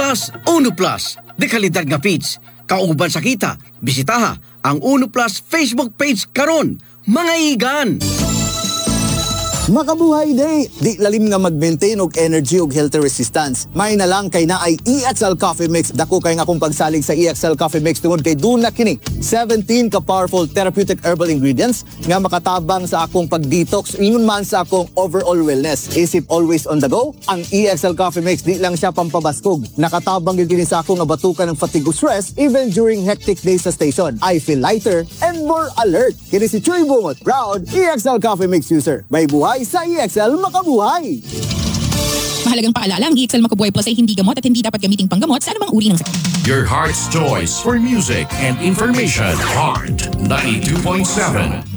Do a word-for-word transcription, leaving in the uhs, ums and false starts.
Plus, Uno Plus. De kalidad nga feeds. Kauban sa kita, bisitaha ang Uno Plus Facebook page karon. Mga igan! Makabuhay day! Di lalim nga mag-maintain og energy og healthy resistance. May na lang kay na ay E X L Coffee Mix. Dako kay nga akong pagsalig sa E X L Coffee Mix tungod kay duna kini seventeen ka powerful therapeutic herbal ingredients nga makatabang sa akong pag-detox ingon man sa akong overall wellness. Isip always on the go, ang E X L Coffee Mix di lang siya pampabaskog. Nakatabang gyud kini sa akong nga batukan ng fatigue o stress even during hectic days sa station. I feel lighter and more alert. Kini si Chuy Bungot, proud E X L Coffee Mix user. May buhay sa E X L Makabuhay! Mahalagang paalala, ang E X L Makabuhay Plus ay hindi gamot at hindi dapat gamiting panggamot sa anumang uri ng sakit. Your heart's choice for music and information. Heart ninety-two point seven.